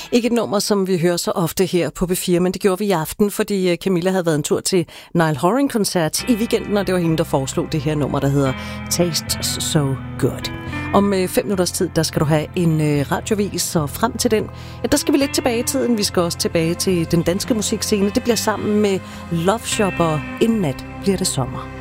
Ikke et nummer, som vi hører så ofte her på B4, men det gjorde vi i aften, fordi Camilla havde været en tur til Niall Horan-koncert i weekenden, og det var hende, der foreslog det her nummer, der hedder Tastes So Good. Om 5 minutters tid, der skal du have en radiovis, og frem til den, ja, der skal vi lidt tilbage i tiden. Vi skal også tilbage til den danske musikscene. Det bliver sammen med Love Shop, og inden nat bliver det sommer.